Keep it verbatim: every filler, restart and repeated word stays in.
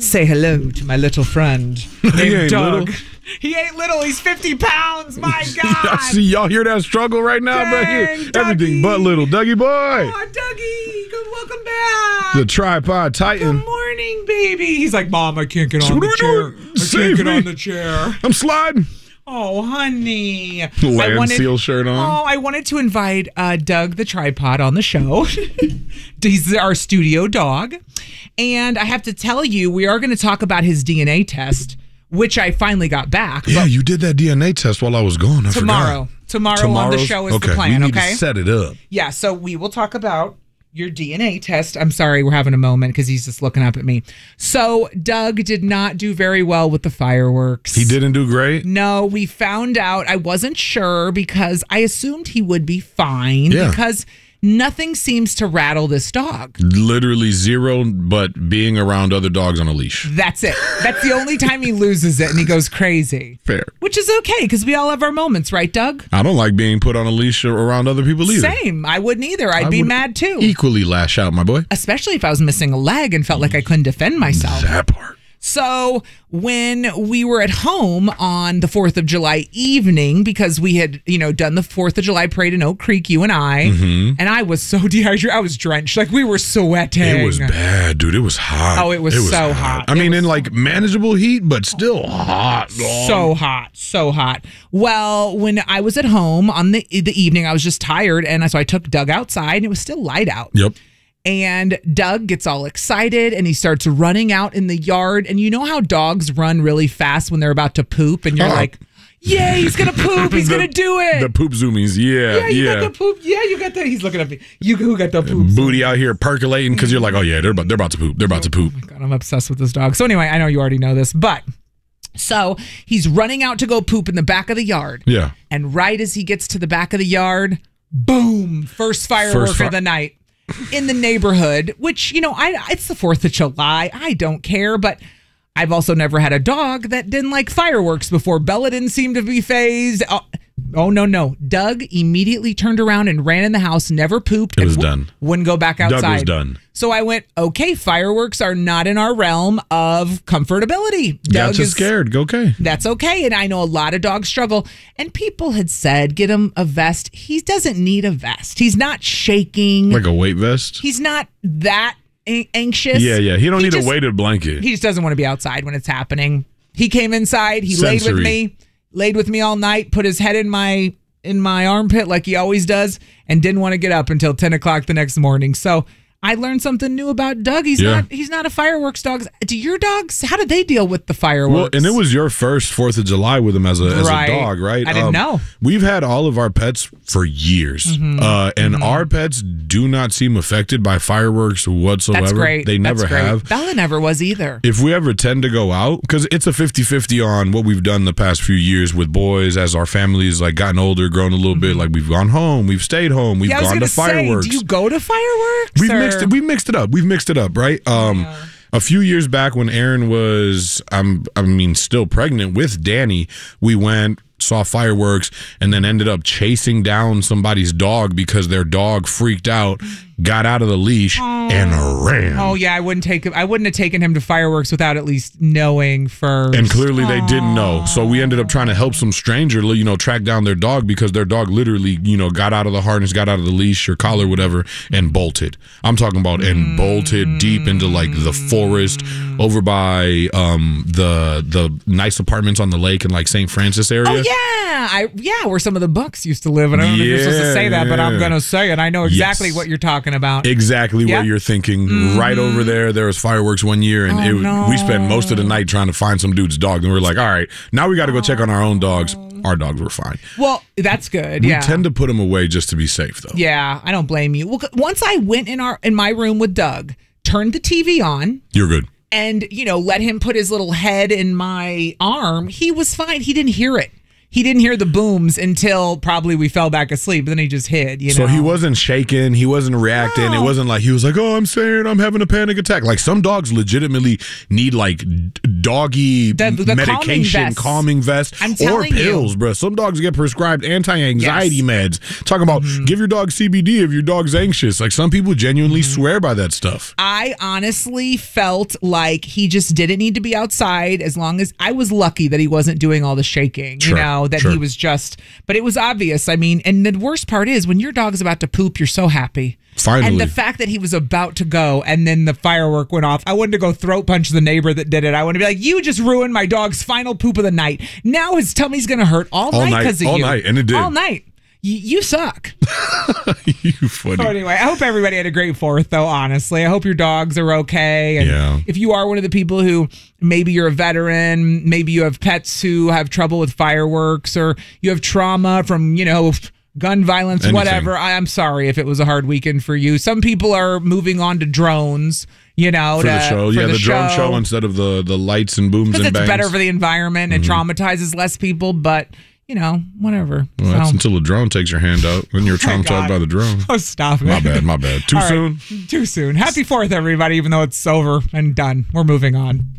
say hello to my little friend named he ain't Doug. little. He ain't little. He's fifty pounds. My God. I see y'all hear that struggle right now, Dang, but here, everything Dougie. but little Dougie boy. Oh, Dougie, good, welcome back. The tripod titan. Good morning, baby. He's like, Mom, I can't get on What the are we chair. doing? I Save can't get me. on the chair. I'm sliding. Oh, honey. Land I wanted, seal shirt on. Oh, I wanted to invite uh, Doug the tripod on the show. He's our studio dog. And I have to tell you, we are going to talk about his D N A test, which I finally got back. Yeah, but you did that D N A test while I was gone. I tomorrow. forgot. Tomorrow Tomorrow's, on the show is okay, the plan, we need okay? to set it up. Yeah, so we will talk about your D N A test. I'm sorry, we're having a moment because he's just looking up at me. So Doug did not do very well with the fireworks. He didn't do great? No, we found out. I wasn't sure because I assumed he would be fine Yeah. because nothing seems to rattle this dog. Literally zero, but being around other dogs on a leash. That's it. That's the only time he loses it and he goes crazy. Fair. Which is okay because we all have our moments, right, Doug? I don't like being put on a leash around other people either. Same. I wouldn't either. I'd I be would mad too. Equally lash out, my boy. Especially if I was missing a leg and felt like I couldn't defend myself. That part. So when we were at home on the fourth of July evening, because we had, you know, done the fourth of July parade in Oak Creek, you and I, Mm-hmm. and I was so dehydrated. I was drenched. Like we were sweating. It was bad, dude. It was hot. Oh, it was so hot. I It mean, was in so like manageable heat, but still hot. So hot, so hot. Well, when I was at home on the the evening, I was just tired, and so I took Doug outside, and it was still light out. Yep. And Doug gets all excited and he starts running out in the yard. And you know how dogs run really fast when they're about to poop? And you're Uh-huh. like, yeah, he's going to poop. He's The- going to do it. The poop zoomies, yeah, yeah, you yeah. got the poop. Yeah, you got the. He's looking at me. You who got the poop? Booty out here percolating because you're like, oh yeah, they're about, they're about to poop. They're about to poop. Oh my God, I'm obsessed with this dog. So anyway, I know you already know this, but so he's running out to go poop in the back of the yard. Yeah. And right as he gets to the back of the yard, boom, first firework First fi- of the night in the neighborhood, which, you know, I it's the fourth of July. I don't care, but I've also never had a dog that didn't like fireworks before. Bella didn't seem to be phased. Oh, oh no, no. Doug immediately turned around and ran in the house, never pooped. It was and w- done. Wouldn't go back outside. Doug was done. So I went, okay, fireworks are not in our realm of comfortability. Doug Gotcha is scared. Okay. That's okay. And I know a lot of dogs struggle. And people had said, get him a vest. He doesn't need a vest. He's not shaking. Like a weight vest? He's not that a- anxious. Yeah, yeah. He don't need just, a weighted blanket. He just doesn't want to be outside when it's happening. He came inside. He laid Sensory. with me, laid with me all night, put his head in my in my armpit like he always does, and didn't want to get up until ten o'clock the next morning. So I learned something new about Doug. He's Yeah. not he's not a fireworks dog. Do your dogs, how did they deal with the fireworks? Well, and it was your first fourth of July with him as a, as a Right. dog, right? I didn't know. We've had all of our pets for years, Mm-hmm. uh, and our pets do not seem affected by fireworks whatsoever. That's great. They never That's great. have. Bella never was either. If we ever tend to go out, because it's a fifty-fifty on what we've done the past few years with boys as our families like gotten older, grown a little bit, like we've gone home, we've stayed home, we've Mm-hmm. Yeah, I was gone gonna to fireworks. say, do you go to fireworks? We've or- mixed it. We've mixed it up. We've mixed it up, right? Um, Yeah. A few years back when Erin was, I'm, I mean, still pregnant with Danny, we went, saw fireworks, and then ended up chasing down somebody's dog because their dog freaked out, got out of the leash, and ran. Oh yeah, I wouldn't take him. I wouldn't have taken him to fireworks without at least knowing first. And clearly they didn't know. So we ended up trying to help some stranger, you know, track down their dog because their dog literally, you know, got out of the harness, got out of the leash or collar, whatever, and bolted. I'm talking about and bolted deep into like the forest over by um, the the nice apartments on the lake in like Saint Francis area. Oh yeah, I yeah, where some of the Bucks used to live, and I don't know if you're supposed to say that, but I'm Yeah. gonna say it. I know exactly Yes. what you're talking about. Exactly Yeah. what you're thinking. Right over there, there was fireworks one year, and Oh, it, no. we spent most of the night trying to find some dude's dog. And we are like, all right, now we got to go check on our own dogs. Our dogs were fine. Well, that's good. We yeah. tend to put them away just to be safe, though. yeah, I don't blame you. Well, once I went in our in my room with Doug, turned the T V on, You're good. and you know let him put his little head in my arm, he was fine. He didn't hear it. he didn't hear the booms until probably we fell back asleep. But then he just hid. You know? So he wasn't shaking. He wasn't reacting. No. It wasn't like he was like, "Oh, I'm saying I'm having a panic attack." Like some dogs legitimately need like d- doggy The- the medication, calming calming vest, I'm or telling you. pills, bro. Some dogs get prescribed anti-anxiety Yes. meds. Talking about Mm-hmm. give your dog C B D if your dog's anxious. Like some people genuinely Mm-hmm. swear by that stuff. I honestly felt like he just didn't need to be outside as long as I was lucky that he wasn't doing all the shaking, Sure, you know, that sure. he was just, but it was obvious. I mean, and the worst part is when your dog's about to poop, you're so happy. Finally. And the fact that he was about to go and then the firework went off, I wanted to go throat punch the neighbor that did it. I want to be like, you just ruined my dog's final poop of the night. Now his tummy's going to hurt all, All night night, because of all you. night, and it did. All night. Y- you suck. You funny. So anyway, I hope everybody had a great fourth, though, honestly. I hope your dogs are okay. And Yeah. if you are one of the people who maybe you're a veteran, maybe you have pets who have trouble with fireworks, or you have trauma from, you know, gun violence, Anything. whatever, I, I'm sorry if it was a hard weekend for you. Some people are moving on to drones, you know, For to, the show, for yeah, the, the, drone show instead of the the lights and booms because and it's bangs. better for the environment and traumatizes less people, but, you know, whatever. Well, that's So- until a drone takes your hand out. Then you're traumatized God. by the drone. Oh, stop it. My bad, my bad. Too All right. soon? Too soon. Happy fourth, everybody, even though it's over and done. We're moving on.